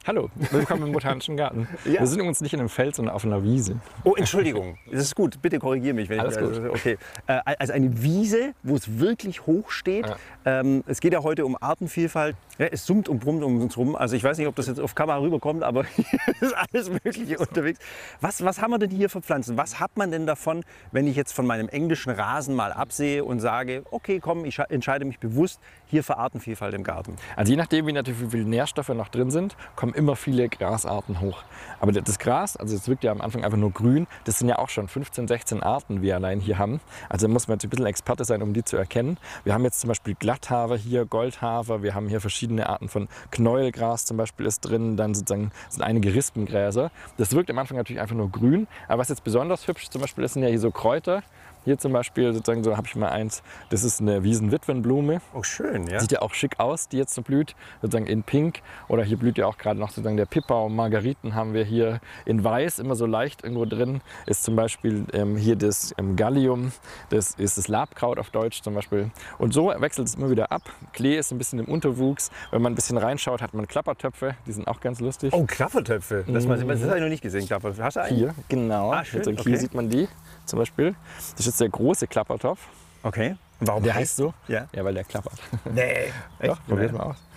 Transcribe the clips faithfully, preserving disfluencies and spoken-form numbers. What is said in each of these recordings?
Hallo, willkommen im Botanischen Garten. Ja. Wir sind übrigens nicht in einem Feld, sondern auf einer Wiese. Oh, Entschuldigung, das ist gut. Bitte korrigiere mich. Wenn Alles ich, gut. Also, okay. Also eine Wiese, wo es wirklich hoch steht. Ja. Ähm, es geht ja heute um Artenvielfalt. Ja, es summt und brummt um uns rum. Also ich weiß nicht, ob das jetzt auf Kamera rüberkommt, aber es ist alles Mögliche unterwegs. Was, was haben wir denn hier für Pflanzen? Was hat man denn davon, wenn ich jetzt von meinem englischen Rasen mal absehe und sage, okay, komm, ich entscheide mich bewusst hier für Artenvielfalt im Garten? Also je nachdem, wie natürlich wie viele Nährstoffe noch drin sind, kommen immer viele Grasarten hoch. Aber das Gras, also es wirkt ja am Anfang einfach nur grün, das sind ja auch schon fünfzehn, sechzehn Arten, wie wir allein hier haben. Also da muss man jetzt ein bisschen Experte sein, um die zu erkennen. Wir haben jetzt zum Beispiel Glatthafer hier, Goldhafer, wir haben hier verschiedene Arten von Knäuelgras zum Beispiel ist drin, dann sozusagen sind einige Rispengräser. Das wirkt am Anfang natürlich einfach nur grün, aber was jetzt besonders hübsch zum Beispiel ist, sind ja hier so Kräuter. Hier zum Beispiel, sozusagen, so habe ich mal eins, das ist eine Wiesenwitwenblume. Oh, schön, ja. Sieht ja auch schick aus, die jetzt so blüht, sozusagen in Pink. Oder hier blüht ja auch gerade noch sozusagen der Pippa und Margariten haben wir hier in Weiß, immer so leicht irgendwo drin. Ist zum Beispiel ähm, hier das ähm, Gallium, das ist das Labkraut auf Deutsch zum Beispiel. Und so wechselt es immer wieder ab. Klee ist ein bisschen im Unterwuchs. Wenn man ein bisschen reinschaut, hat man Klappertöpfe, die sind auch ganz lustig. Oh, Klappertöpfe, das, mhm. das habe ich noch nicht gesehen. Klappertöpfe. Hast du einen? Hier, genau. Ah, schön. Hier Okay. sieht man die zum Beispiel. Das ist jetzt der große Klappertopf. Okay. Und warum der heißt so? Ja. Ja, weil der klappert. Nee. Echt? Doch, probiert mal aus.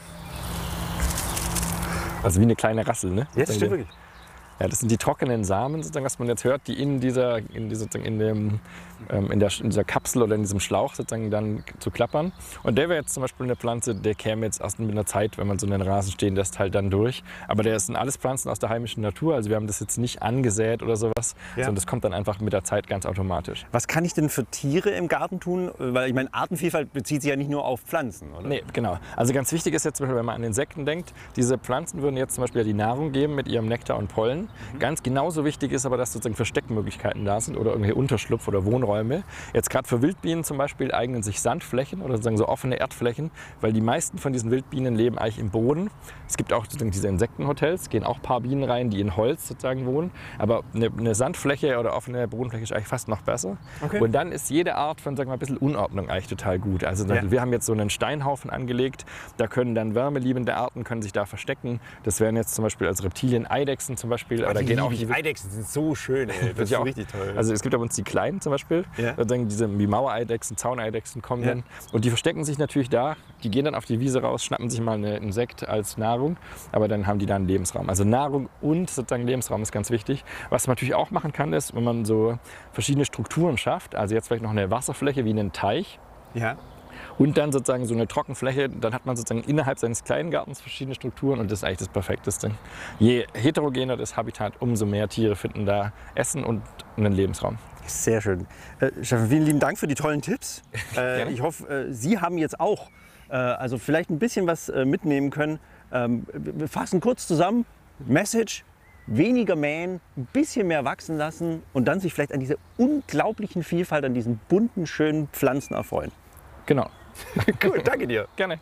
Also wie eine kleine Rassel, ne? Jetzt stimmt wirklich. Ja, das sind die trockenen Samen, sozusagen, was man jetzt hört, die in dieser, in dieser, in dem, ähm, in der, in dieser Kapsel oder in diesem Schlauch sozusagen dann zu klappern. Und der wäre jetzt zum Beispiel eine Pflanze, der käme jetzt erst mit einer Zeit, wenn man so einen Rasen stehen lässt, halt dann durch. Aber der sind alles Pflanzen aus der heimischen Natur, also wir haben das jetzt nicht angesät oder sowas, ja. sondern das kommt dann einfach mit der Zeit ganz automatisch. Was kann ich denn für Tiere im Garten tun? Weil ich meine, Artenvielfalt bezieht sich ja nicht nur auf Pflanzen, oder? Nee, genau. Also ganz wichtig ist jetzt zum Beispiel, wenn man an Insekten denkt, diese Pflanzen würden jetzt zum Beispiel die Nahrung geben mit ihrem Nektar und Pollen. Mhm. Ganz genauso wichtig ist aber, dass sozusagen Versteckmöglichkeiten da sind oder irgendwelche Unterschlupf- oder Wohnräume. Jetzt gerade für Wildbienen zum Beispiel eignen sich Sandflächen oder sozusagen so offene Erdflächen, weil die meisten von diesen Wildbienen leben eigentlich im Boden. Es gibt auch sozusagen diese Insektenhotels, gehen auch ein paar Bienen rein, die in Holz sozusagen wohnen. Aber eine, eine Sandfläche oder offene Bodenfläche ist eigentlich fast noch besser. Okay. Und dann ist jede Art von, sagen wir mal, ein bisschen Unordnung eigentlich total gut. Also ja. wir haben jetzt so einen Steinhaufen angelegt, da können dann wärmeliebende Arten können sich da verstecken. Das wären jetzt zum Beispiel als Reptilien Eidechsen zum Beispiel. Aber da gehen auch die Eidechsen sind so schön, ey. Das ist auch richtig toll. Also es gibt aber uns die kleinen zum Beispiel, ja. dann diese wie Mauereidechsen, Zauneidechsen kommen ja. dann und die verstecken sich natürlich da, die gehen dann auf die Wiese raus, schnappen sich mal ein Insekt als Nahrung, aber dann haben die da einen Lebensraum. Also Nahrung und sozusagen Lebensraum ist ganz wichtig. Was man natürlich auch machen kann, ist, wenn man so verschiedene Strukturen schafft, also jetzt vielleicht noch eine Wasserfläche wie einen Teich, ja. und dann sozusagen so eine Trockenfläche, dann hat man sozusagen innerhalb seines kleinen Gartens verschiedene Strukturen und das ist eigentlich das Perfekteste. Je heterogener das Habitat, umso mehr Tiere finden da Essen und einen Lebensraum. Sehr schön. Äh, Stefan, vielen lieben Dank für die tollen Tipps. Äh, ich hoffe, äh, Sie haben jetzt auch äh, also vielleicht ein bisschen was äh, mitnehmen können. Ähm, wir fassen kurz zusammen. Message: Weniger mähen, ein bisschen mehr wachsen lassen und dann sich vielleicht an dieser unglaublichen Vielfalt, an diesen bunten, schönen Pflanzen erfreuen. Genau. Cool, danke dir. Gerne.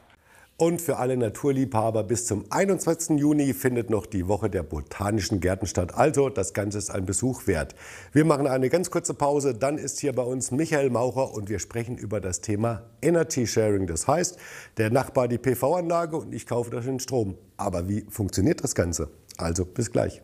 Und für alle Naturliebhaber, bis zum einundzwanzigsten Juni findet noch die Woche der Botanischen Gärten statt. Also, das Ganze ist ein Besuch wert. Wir machen eine ganz kurze Pause, dann ist hier bei uns Michael Maucher und wir sprechen über das Thema Energy Sharing. Das heißt, der Nachbar die P V-Anlage und ich kaufe dafür den Strom. Aber wie funktioniert das Ganze? Also, bis gleich.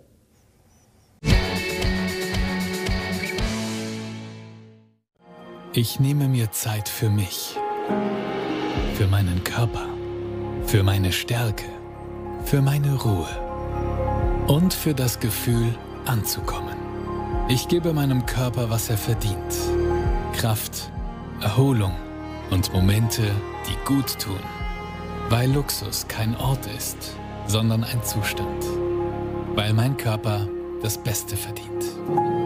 Ich nehme mir Zeit für mich, für meinen Körper, für meine Stärke, für meine Ruhe und für das Gefühl, anzukommen. Ich gebe meinem Körper, was er verdient. Kraft, Erholung und Momente, die gut tun. Weil Luxus kein Ort ist, sondern ein Zustand. Weil mein Körper das Beste verdient.